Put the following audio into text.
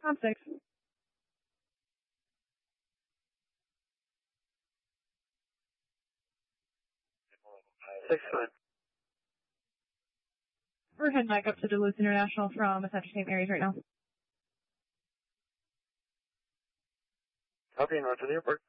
I'm 6. 6 fine. We're heading back up to Duluth International from Essential St. Mary's right now. Copy and roger the airport.